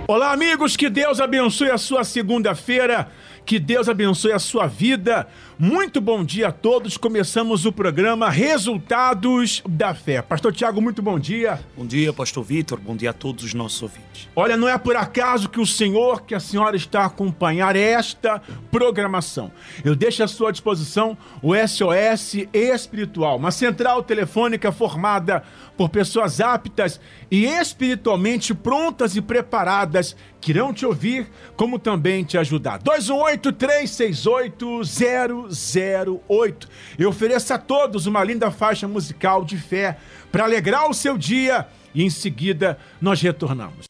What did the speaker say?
Olá, amigos, que Deus abençoe a sua segunda-feira, que Deus abençoe a sua vida. Muito bom dia a todos. Começamos o programa Resultados da Fé. Pastor Tiago, muito bom dia. Bom dia, Pastor Vitor. Bom dia a todos os nossos ouvintes. Olha, não é por acaso que o Senhor, que a senhora está a acompanhar esta programação. Eu deixo à sua disposição o SOS Espiritual, uma central telefônica formada por pessoas aptas e espiritualmente prontas e preparadas, que irão te ouvir, como também te ajudar. 218-368-008. Eu ofereço a todos uma linda faixa musical de fé para alegrar o seu dia e em seguida nós retornamos.